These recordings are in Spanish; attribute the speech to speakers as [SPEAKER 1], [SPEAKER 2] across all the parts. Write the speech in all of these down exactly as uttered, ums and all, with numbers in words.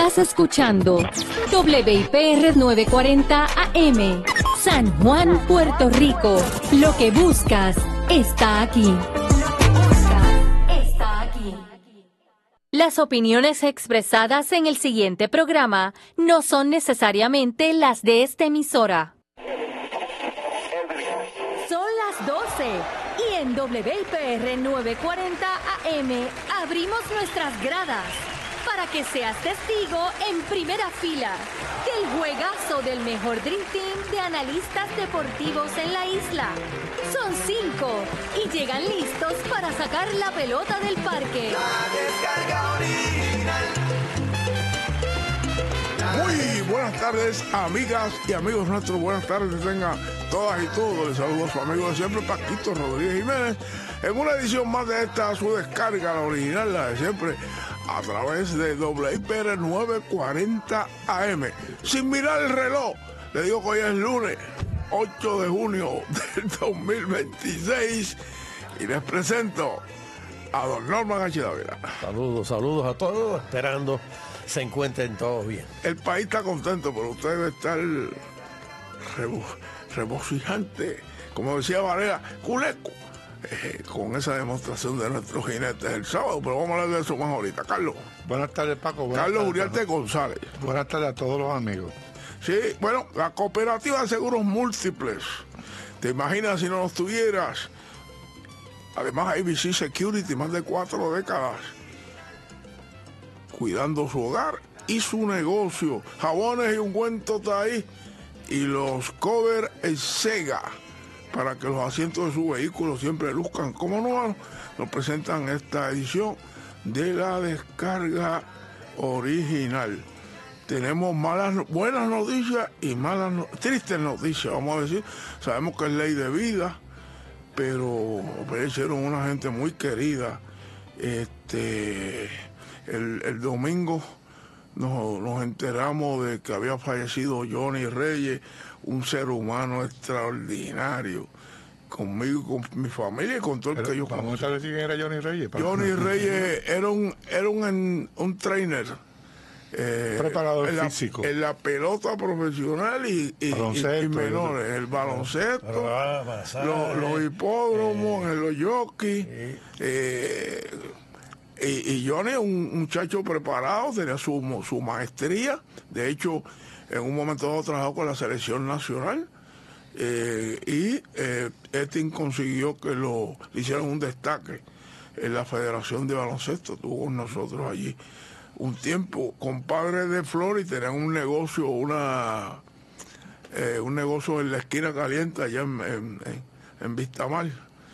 [SPEAKER 1] Estás escuchando W I P R nueve cuarenta A M, San Juan, Puerto Rico. Lo que buscas está aquí. Está aquí. Las opiniones expresadas en el siguiente programa no son necesariamente las de esta emisora. Son las doce y en W I P R nueve cuarenta A M abrimos nuestras gradas para que seas testigo en primera fila del juegazo del mejor Dream Team de analistas deportivos en la isla. Son cinco y llegan listos para sacar la pelota del parque.
[SPEAKER 2] La descarga original.
[SPEAKER 3] Muy buenas tardes, amigas y amigos nuestros. Buenas tardes, tengan todas y todos. Les saludo a su amigo de siempre, Paquito Rodríguez Jiménez, en una edición más de esta, su descarga, la original, la de siempre, a través de W I P R nueve cuarenta A M. Sin mirar el reloj, le digo que hoy es lunes ocho de junio del dos mil veintiséis y les presento a don Norman H. Dávila.
[SPEAKER 4] Saludos, saludos a todos, esperando se encuentren todos bien.
[SPEAKER 3] El país está contento, pero usted debe estar rebo, rebocijante, como decía Varela, culeco, eh, con esa demostración de nuestros jinetes el sábado, pero vamos a hablar de eso más ahorita. Carlos.
[SPEAKER 5] Buenas tardes, Paco. Buenas
[SPEAKER 3] Carlos
[SPEAKER 5] tardes,
[SPEAKER 3] Uriarte
[SPEAKER 5] Paco.
[SPEAKER 3] González.
[SPEAKER 5] Buenas tardes a todos los amigos.
[SPEAKER 3] Sí, bueno, la cooperativa de seguros múltiples. ¿Te imaginas si no los tuvieras? Además, A B C Security, más de cuatro décadas cuidando su hogar y su negocio. Jabones y ungüentos está ahí. Y los cover en Sega, para que los asientos de su vehículo siempre luzcan como nuevos. Nos presentan esta edición de la descarga original. Tenemos malas, buenas noticias y malas, no, tristes noticias, vamos a decir. Sabemos que es ley de vida, pero perecieron una gente muy querida. Este, el, el domingo nos, nos enteramos de que había fallecido Johnny Reyes, un ser humano extraordinario, conmigo, con mi familia y con todo el
[SPEAKER 5] Pero
[SPEAKER 3] que yo
[SPEAKER 5] vamos
[SPEAKER 3] conocí.
[SPEAKER 5] a decir quién era Johnny Reyes. Paco.
[SPEAKER 3] Johnny Reyes era un, era un, un trainer. Eh,
[SPEAKER 5] Preparador
[SPEAKER 3] en la,
[SPEAKER 5] físico.
[SPEAKER 3] en la pelota profesional y, y, y, y menores, el baloncesto, los, los hipódromos, eh, los jockeys. Eh, eh, y, y Johnny es un muchacho preparado, tenía su, su maestría. De hecho, en un momento dado trabajó con la selección nacional. Eh, y eh, Estin consiguió que lo le hicieran un destaque en la Federación de Baloncesto. Estuvo con nosotros allí un tiempo, compadre de Flor, y tenían un negocio, una eh, un negocio en la esquina caliente allá en, en, en, en Vistamar.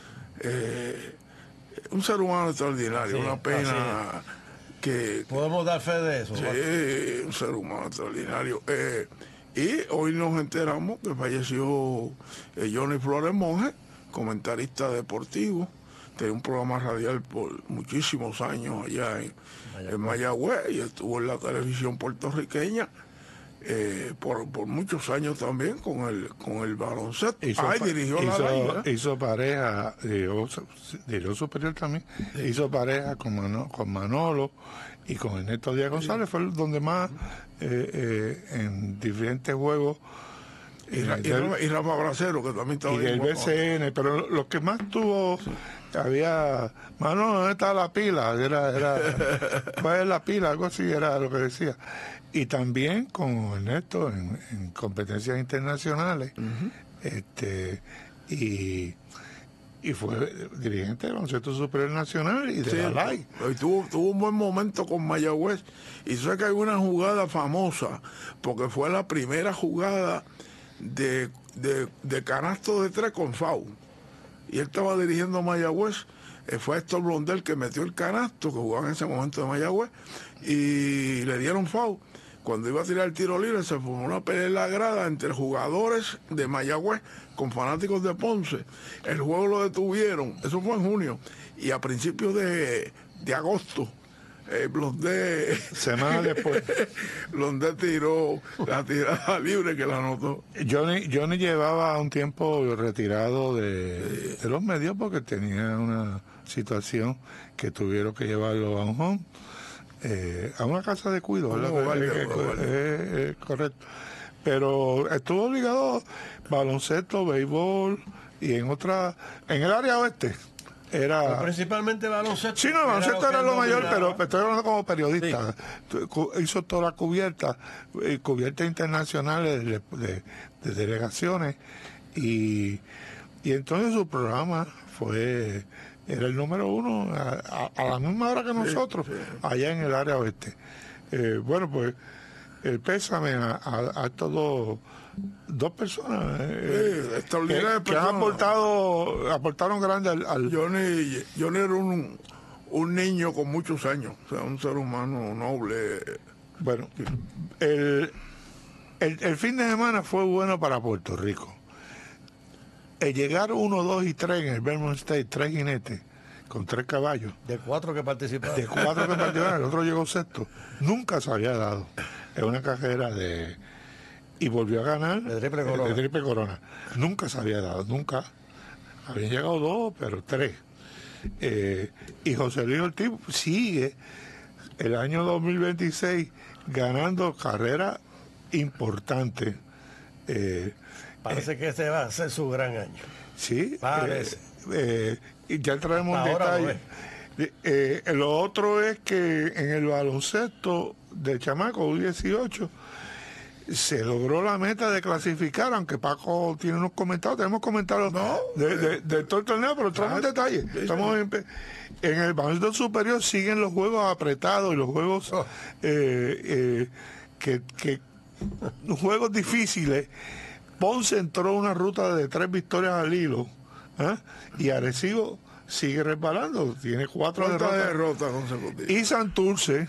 [SPEAKER 3] Eh, un ser humano extraordinario, sí, una pena que...
[SPEAKER 4] ¿Podemos dar fe de eso?
[SPEAKER 3] Sí, ¿no? Un ser humano extraordinario. Eh, y hoy nos enteramos que falleció eh, Johnny Flores Monge, comentarista deportivo. Tenía un programa radial por muchísimos años allá en Mayagüez, en Mayagüez y estuvo en la televisión puertorriqueña eh, por, por muchos años también con el con el baloncesto.
[SPEAKER 5] Hizo,
[SPEAKER 3] Ay, dirigió
[SPEAKER 5] hizo,
[SPEAKER 3] la liga.
[SPEAKER 5] hizo pareja, dirigió, dirigió superior también, sí. Hizo pareja con, Manolo, con Manolo y con Ernesto Díaz González, sí. Fue donde más eh, eh, en diferentes juegos.
[SPEAKER 3] Y, y, del, y Rafa Bracero, que también estaba
[SPEAKER 5] y del B C N, pero lo, lo que más tuvo, sí. Había, mano, ¿dónde está la pila? Era, era, ¿cuál es la pila? Algo así era lo que decía. Y también con Ernesto en, en competencias internacionales, uh-huh. este y, y fue dirigente del Baloncesto Superior Nacional y de sí, la L A I.
[SPEAKER 3] Y tuvo, tuvo un buen momento con Mayagüez. Y sé que hay una jugada famosa, porque fue la primera jugada de, de, de canasto de tres con foul. Y él estaba dirigiendo a Mayagüez. Eh, fue Héctor Blondel que metió el canasto, que jugaba en ese momento de Mayagüez, y le dieron foul. Cuando iba a tirar el tiro libre, se formó una pelea en la grada entre jugadores de Mayagüez con fanáticos de Ponce. El juego lo detuvieron, eso fue en junio, y a principios de, de agosto, eh, Blondel,
[SPEAKER 5] semana después,
[SPEAKER 3] Blondel tiró la tirada libre que la anotó.
[SPEAKER 5] Johnny, Johnny llevaba un tiempo retirado de, de los medios porque tenía una situación que tuvieron que llevarlo a un home. eh, a una casa de cuido, ¿verdad?
[SPEAKER 3] Vale,
[SPEAKER 5] Eh,
[SPEAKER 3] vale, vale.
[SPEAKER 5] eh, eh, correcto. Pero estuvo ligado baloncesto, béisbol y en otra, en el área oeste. Era
[SPEAKER 4] Pero principalmente baloncesto.
[SPEAKER 5] sí, no, baloncesto era,
[SPEAKER 4] que
[SPEAKER 5] lo mayor,
[SPEAKER 4] dominaba.
[SPEAKER 5] pero estoy hablando como periodista. Cu- Hizo toda la cubierta, eh, cubiertas internacionales de, de- de delegaciones y, y entonces su programa fue era el número uno a, a- a la misma hora que nosotros, allá en el área oeste. Eh, bueno, pues el pésame a, a, a estos dos, dos personas eh,
[SPEAKER 3] Sí, extraordinarias
[SPEAKER 5] que, que han
[SPEAKER 3] personas.
[SPEAKER 5] aportado, aportaron grande al, al-
[SPEAKER 3] Johnny, Johnny era un, un niño con muchos años, o sea, un ser humano noble.
[SPEAKER 5] Bueno, el, el, el fin de semana fue bueno para Puerto Rico. El llegar uno, dos y tres en el Belmont State, tres jinetes, con tres caballos,
[SPEAKER 4] De cuatro que participaron.
[SPEAKER 5] de cuatro que participaron, el otro llegó sexto, nunca se había dado. Es una carrera de... Y volvió a ganar
[SPEAKER 4] De triple corona.
[SPEAKER 5] de triple corona. Nunca se había dado, nunca. Habían llegado dos, pero tres. Eh, y José Luis Ortiz sigue el año dos mil veintiséis ganando carreras importantes. Eh,
[SPEAKER 4] Parece que este va a ser su gran año.
[SPEAKER 5] sí,
[SPEAKER 4] Parece.
[SPEAKER 5] eh, eh, y ya traemos un
[SPEAKER 4] Hasta ahora lo
[SPEAKER 5] detalle. Eh, eh, lo otro es que en el baloncesto del chamaco U dieciocho se logró la meta de clasificar, aunque Paco tiene unos comentarios, tenemos comentarios
[SPEAKER 3] No,
[SPEAKER 5] de, de- de todo el torneo, pero entramos en detalle. Estamos en, en el baloncesto superior siguen los juegos apretados y los juegos
[SPEAKER 3] Oh.
[SPEAKER 5] eh, eh, que, que juegos difíciles. Ponce entró una ruta de tres victorias al hilo, ¿ah? Y Arecibo sigue resbalando, tiene cuatro
[SPEAKER 3] ¿Cuántas
[SPEAKER 5] derrotas.
[SPEAKER 3] derrotas consecutivas?
[SPEAKER 5] Y Santurce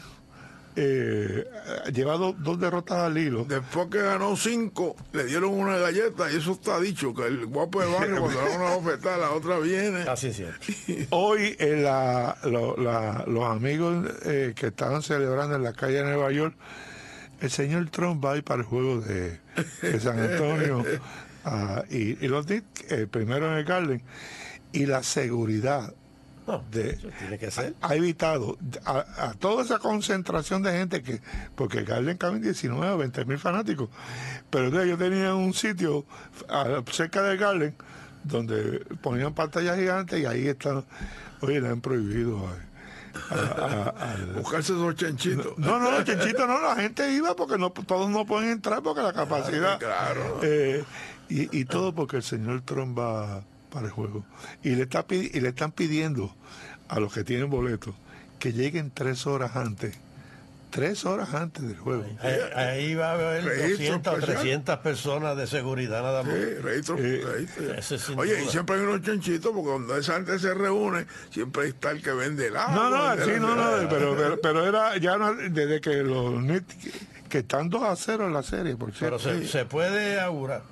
[SPEAKER 5] eh, lleva do- dos derrotas al hilo.
[SPEAKER 3] Después que ganó cinco, le dieron una galleta, y eso está dicho, que el guapo de barrio cuando da una bofetada, la otra viene.
[SPEAKER 4] Así es cierto.
[SPEAKER 5] Hoy eh, la- lo- la- los amigos eh, que estaban celebrando en la calle de Nueva York, el señor Trump va a ir para el juego de, de San Antonio ah, y, y los Knicks, eh, primero en el Garden, y la seguridad
[SPEAKER 4] No,
[SPEAKER 5] de,
[SPEAKER 4] eso tiene que ser.
[SPEAKER 5] ha evitado a, a toda esa concentración de gente que, porque el Garden caben diecinueve o veinte mil fanáticos, pero entonces yo tenía un sitio a- cerca del Garden donde ponían pantallas gigantes y ahí están, oye, le han prohibido a- a- a- al-
[SPEAKER 3] Buscarse esos chanchitos.
[SPEAKER 5] no, no, los chenchitos no, la gente iba porque no todos no pueden entrar porque la capacidad.
[SPEAKER 3] Claro.
[SPEAKER 5] Eh, y, y todo porque el señor Trump va para el juego. Y le, está, pi- y le están pidiendo a los que tienen boletos que lleguen tres horas antes. Tres horas antes del juego.
[SPEAKER 4] Ahí, ahí va a haber
[SPEAKER 3] Registro
[SPEAKER 4] doscientas o
[SPEAKER 3] especial.
[SPEAKER 4] trescientas personas de seguridad nada más.
[SPEAKER 3] Sí, registro,
[SPEAKER 5] Eh,
[SPEAKER 3] registro.
[SPEAKER 4] ese sin
[SPEAKER 3] Oye,
[SPEAKER 4] duda.
[SPEAKER 3] y siempre hay unos chanchitos, porque cuando esa gente se reúne, siempre está el que vende el agua.
[SPEAKER 5] No, no,
[SPEAKER 3] el de
[SPEAKER 5] sí,
[SPEAKER 3] la-
[SPEAKER 5] no, no, pero, pero, pero era ya no- desde que los Knicks, que están dos a cero en la serie, por
[SPEAKER 4] Pero
[SPEAKER 5] cierto.
[SPEAKER 4] se, se puede augurar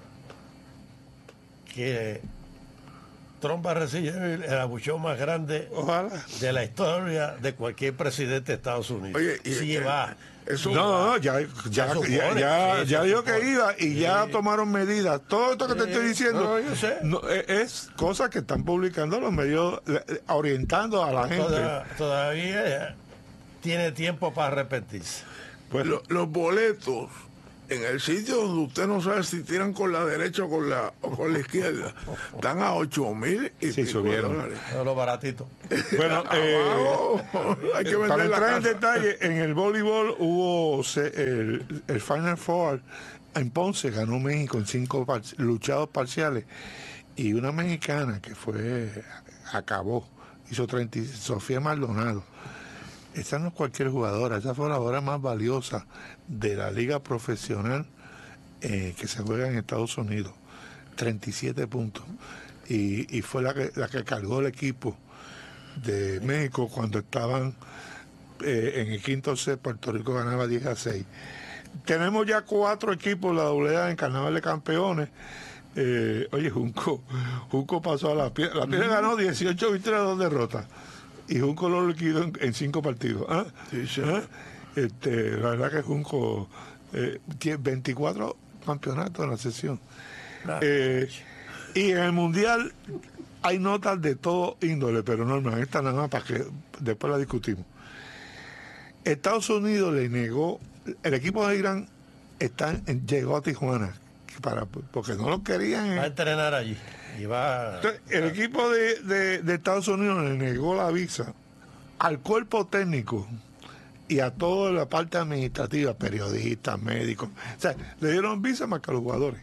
[SPEAKER 4] que Trump va a recibir el abucheo más grande
[SPEAKER 5] Ojalá.
[SPEAKER 4] de la historia de cualquier presidente de Estados Unidos.
[SPEAKER 3] Oye, y
[SPEAKER 4] sí
[SPEAKER 3] este-
[SPEAKER 4] va.
[SPEAKER 3] eso-
[SPEAKER 5] No, no, no, ya, ya,
[SPEAKER 4] Se supone,
[SPEAKER 5] ya, ya,
[SPEAKER 4] sí,
[SPEAKER 5] ya
[SPEAKER 4] se
[SPEAKER 5] dijo que
[SPEAKER 4] supone.
[SPEAKER 5] iba y ya
[SPEAKER 4] Sí.
[SPEAKER 5] tomaron medidas. Todo esto que te
[SPEAKER 4] Sí.
[SPEAKER 5] estoy diciendo
[SPEAKER 4] No, yo sé.
[SPEAKER 5] no, es, es cosas que están publicando los medios, eh, orientando a la gente.
[SPEAKER 4] Toda- todavía tiene tiempo para arrepentirse.
[SPEAKER 5] Pues,
[SPEAKER 3] Lo- los boletos en el sitio donde usted no sabe si tiran con la derecha o con la, o con la izquierda, están a ocho mil y
[SPEAKER 5] Sí,
[SPEAKER 3] pico
[SPEAKER 5] subieron.
[SPEAKER 3] dólares.
[SPEAKER 4] No, lo baratito.
[SPEAKER 5] bueno, eh,
[SPEAKER 3] Abajo, hay que
[SPEAKER 5] para
[SPEAKER 3] vender la
[SPEAKER 5] entrar en
[SPEAKER 3] casa.
[SPEAKER 5] detalle, en el voleibol hubo se- el, el Final Four en Ponce, ganó México en cinco par- luchados parciales y una mexicana que fue, acabó, hizo treinta, y- Sofía Maldonado. Esa no es cualquier jugadora, esa fue la jugadora más valiosa de la liga profesional eh, que se juega en Estados Unidos. treinta y siete puntos. Y, y fue la que, la que cargó el equipo de México cuando estaban eh, en el quinto set. Puerto Rico ganaba diez a seis. Tenemos ya cuatro equipos, la doble A en Carnaval de Campeones. Eh, oye, Junco, Junco pasó a la piedra. La piedra ganó dieciocho victorias, dos derrotas. Y Junco lo liquidó en, en cinco partidos. ¿Ah?
[SPEAKER 3] Sí, sí.
[SPEAKER 5] ¿Ah? Este, la verdad que Junco eh, tiene veinticuatro campeonatos en la sesión. Eh, y en el Mundial hay notas de todo índole, pero Norman, esta nada más para que después la discutimos. Estados Unidos le negó, el equipo de Irán está en, llegó a Tijuana para, porque no lo querían.
[SPEAKER 4] Va a entrenar allí. Y va,
[SPEAKER 5] Entonces, el equipo de, de, de Estados Unidos le negó la visa al cuerpo técnico y a toda la parte administrativa, periodistas, médicos. O sea, le dieron visa más que a los jugadores.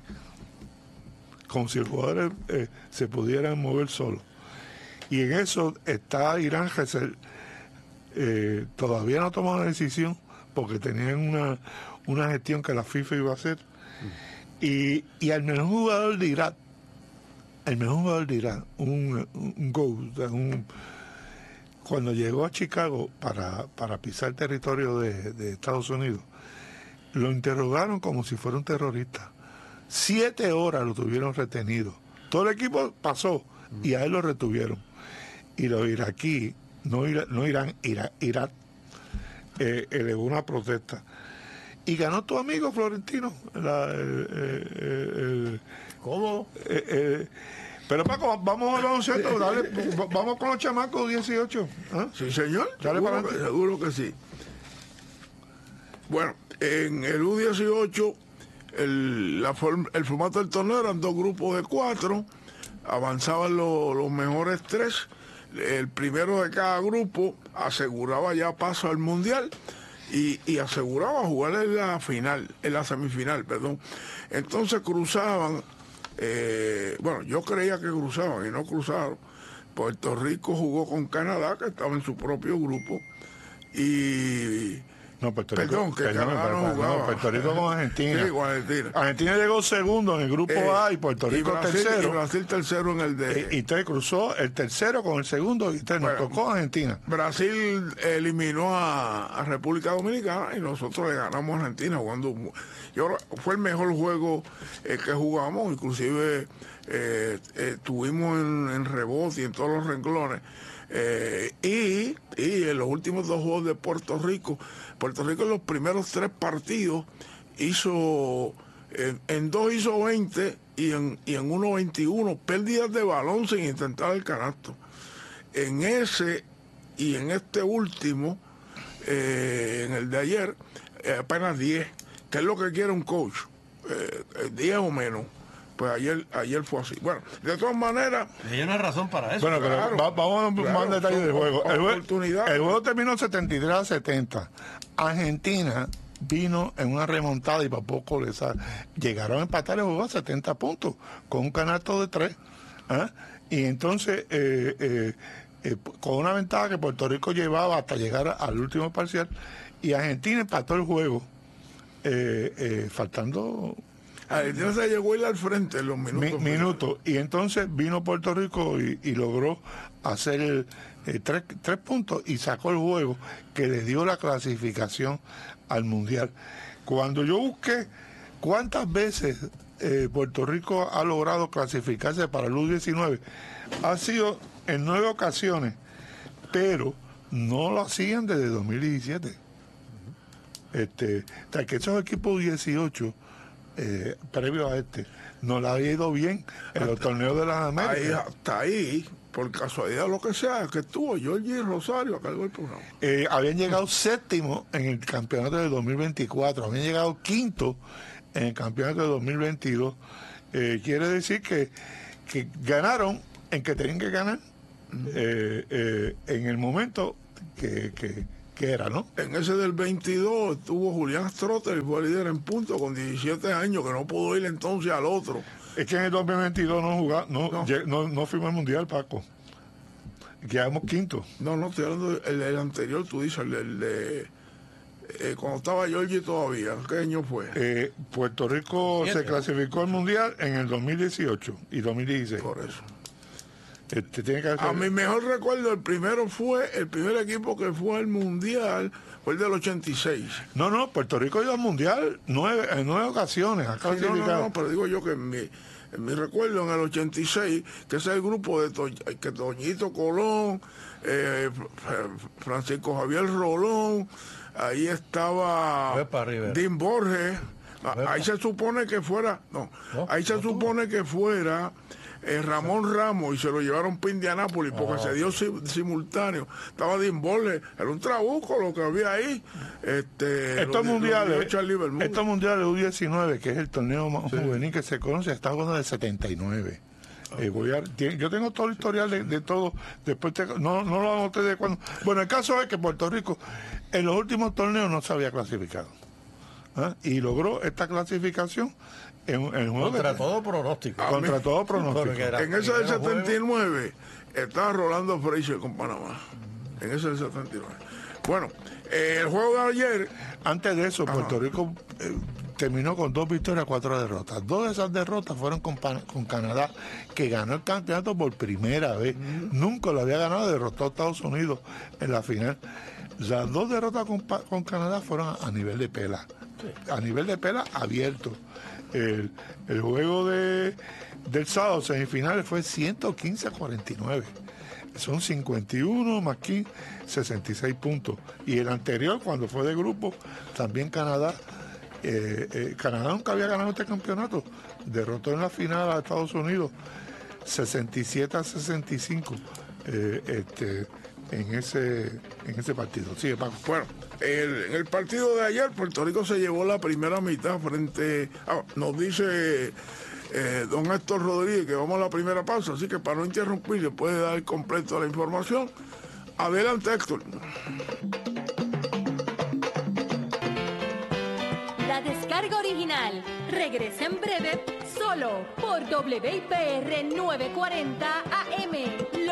[SPEAKER 5] Como si los jugadores eh, se pudieran mover solos. Y en eso está Irán, eh, todavía no tomó una decisión porque tenían una, una gestión que la FIFA iba a hacer. Y, y al mejor jugador de Irak, el mejor jugador de Irak, un, un GOAT, un, cuando llegó a Chicago para, para pisar el territorio de, de Estados Unidos, lo interrogaron como si fuera un terrorista. Siete horas lo tuvieron retenido. Todo el equipo pasó y a él lo retuvieron. Y los iraquíes, no, no Irán, Irak, Irak eh, elevó una protesta. Y ganó tu amigo Florentino. La, el, el, el,
[SPEAKER 4] ¿Cómo?
[SPEAKER 5] Eh, eh, pero Paco, vamos al baloncesto, dale, vamos con los chamacos dieciocho. ¿Ah?
[SPEAKER 3] Sí, señor.
[SPEAKER 5] Dale
[SPEAKER 3] seguro,
[SPEAKER 5] para
[SPEAKER 3] que,
[SPEAKER 5] adelante.
[SPEAKER 3] seguro que sí. Bueno, en el U dieciocho, el, la form, el formato del torneo eran dos grupos de cuatro, avanzaban lo, los mejores tres. El primero de cada grupo aseguraba ya paso al mundial y, y aseguraba jugar en la final, en la semifinal, perdón. Entonces cruzaban, eh, bueno, yo creía que cruzaban y no cruzaron. Puerto Rico jugó con Canadá, que estaba en su propio grupo, y
[SPEAKER 5] No, Puerto Rico,
[SPEAKER 3] perdón, que
[SPEAKER 5] perdón,
[SPEAKER 3] Canadá no
[SPEAKER 5] perdón,
[SPEAKER 3] jugaba.
[SPEAKER 5] no, Puerto Rico con Argentina.
[SPEAKER 3] Sí, con Argentina.
[SPEAKER 5] Argentina llegó segundo en el grupo
[SPEAKER 3] Eh,
[SPEAKER 5] A y Puerto Rico
[SPEAKER 3] y Brasil,
[SPEAKER 5] tercero.
[SPEAKER 3] Y Brasil tercero en el de...
[SPEAKER 5] Y, y usted cruzó el tercero con el segundo y usted nos
[SPEAKER 3] Bueno,
[SPEAKER 5] tocó Argentina.
[SPEAKER 3] Brasil eliminó a, a República Dominicana y nosotros le ganamos a Argentina jugando. Yo, fue el mejor juego eh, que jugamos, inclusive eh, eh, tuvimos en, en rebote y en todos los renglones. Eh, y, y en los últimos dos juegos de Puerto Rico, Puerto Rico en los primeros tres partidos hizo, en, en dos hizo veinte y en, y en uno veintiuno, pérdidas de balón sin intentar el canasto. En ese y en este último, eh, en el de ayer, eh, apenas diez, que es lo que quiere un coach, eh, diez o menos. Pues ayer ayer fue así. Bueno, de todas maneras...
[SPEAKER 4] Hay una razón para eso.
[SPEAKER 5] Bueno, pero
[SPEAKER 3] claro,
[SPEAKER 5] va- vamos a
[SPEAKER 3] claro,
[SPEAKER 5] más detalles del
[SPEAKER 3] son
[SPEAKER 5] juego. El, jue-
[SPEAKER 3] oportunidades.
[SPEAKER 5] el juego terminó setenta y tres a setenta. Argentina vino en una remontada y para poco le sale. Llegaron a empatar el juego a setenta puntos con un canasto de tres. ¿Ah? Y entonces, eh, eh, eh, con una ventaja que Puerto Rico llevaba hasta llegar al último parcial, y Argentina empató el juego, eh, eh, faltando
[SPEAKER 3] Argentina se llegó a ir al frente en los minutos.
[SPEAKER 5] mi- minutos. Y entonces vino Puerto Rico y, y logró hacer el, eh, tres, tres puntos y sacó el juego que le dio la clasificación al Mundial. Cuando yo busqué cuántas veces eh, Puerto Rico ha logrado clasificarse para el U diecinueve, ha sido en nueve ocasiones, pero no lo hacían desde dos mil diecisiete. Este, o sea, que esos equipos dieciocho, eh, previo a este, no le había ido bien en los torneos de las
[SPEAKER 3] Ahí,
[SPEAKER 5] Américas.
[SPEAKER 3] hasta ahí, por casualidad o lo que sea, que estuvo Jorge Rosario a cargo del programa.
[SPEAKER 5] Eh, habían llegado séptimo en el campeonato de dos mil veinticuatro, habían llegado quinto en el campeonato de dos mil veintidós. Eh, quiere decir que, que ganaron en que tenían que ganar, eh, eh, en el momento que, que, que era, ¿no?
[SPEAKER 3] En ese del veintidós estuvo Julián Strotter y fue líder en puntos con diecisiete años, que no pudo ir entonces al otro.
[SPEAKER 5] Es que en el dos mil veintidós no jugamos, no,
[SPEAKER 3] No.
[SPEAKER 5] lle- no, no fuimos al Mundial, Paco. Quedamos quinto.
[SPEAKER 3] No, no, estoy hablando del el anterior, tú dices, el, el de... eh, cuando estaba Jorge todavía, ¿qué año fue?
[SPEAKER 5] Eh, Puerto Rico
[SPEAKER 4] Siete.
[SPEAKER 5] se clasificó al Mundial en el dos mil dieciocho y dos mil dieciséis.
[SPEAKER 3] Por eso.
[SPEAKER 5] Este, tiene que hacer-
[SPEAKER 3] A mi mejor recuerdo, el primero fue, el primer equipo que fue al Mundial fue el del ochenta y seis.
[SPEAKER 5] No, no, Puerto Rico ha ido al Mundial nueve, en nueve ocasiones. Ha
[SPEAKER 3] Sí, no,
[SPEAKER 5] clasificado.
[SPEAKER 3] no, no, pero digo yo que en mi, en mi recuerdo, en el ochenta y seis, que ese es el grupo de To- que Toñito Colón, eh, Fr- Francisco Javier Rolón, ahí estaba
[SPEAKER 4] Huepa Rivera.
[SPEAKER 3] Dean Borges, a-
[SPEAKER 4] Huepa.
[SPEAKER 3] ahí se supone que fuera, no,
[SPEAKER 4] No,
[SPEAKER 3] ahí se
[SPEAKER 4] no tuvo.
[SPEAKER 3] supone que fuera eh, Ramón Ramos y se lo llevaron para Indianápolis porque oh, se dio si, simultáneo. Estaba Dean Borle, era un trabuco lo que había ahí. Este,
[SPEAKER 5] estos mundiales, estos mundiales U diecinueve, que es el torneo más sí. juvenil que se conoce, está hablando del setenta y nueve. Eh, voy a, yo tengo todo el historial de, de todo, después te, no, no lo anoté de cuando. Bueno, el caso es que Puerto Rico en los últimos torneos no se había clasificado, ¿eh? Y logró esta clasificación en, en el juego
[SPEAKER 4] contra
[SPEAKER 5] de,
[SPEAKER 4] todo pronóstico.
[SPEAKER 5] Contra mí, todo pronóstico.
[SPEAKER 3] Era, en ese del setenta y nueve estaba Rolando Frazier con Panamá. En ese del setenta y nueve. Bueno, eh, el juego de ayer.
[SPEAKER 5] Antes de eso, Puerto Ajá. Rico eh, terminó con dos victorias, cuatro derrotas. Dos de esas derrotas fueron con, con Canadá, que ganó el campeonato por primera vez. Mm. Nunca lo había ganado, derrotó a Estados Unidos en la final. Las dos derrotas con, con Canadá fueron a, a nivel de pela. Sí. A nivel de pela abierto. El, el juego de, del sábado semifinales fue ciento quince a cuarenta y nueve. Son cincuenta y uno más quince, sesenta y seis puntos. Y el anterior, cuando fue de grupo, también Canadá. Eh, eh, Canadá nunca había ganado este campeonato. Derrotó en la final a Estados Unidos sesenta y siete a sesenta y cinco eh, este, en, ese, en ese partido. Sigue, Paco.
[SPEAKER 3] Bueno, el, en el partido de ayer, Puerto Rico se llevó la primera mitad frente. Ah, nos dice. Eh, don Héctor Rodríguez, que vamos a la primera pausa, así que para no interrumpir le puede dar completo la información. Adelante, Héctor.
[SPEAKER 1] La descarga original regresa en breve solo por W I P R novecientos cuarenta A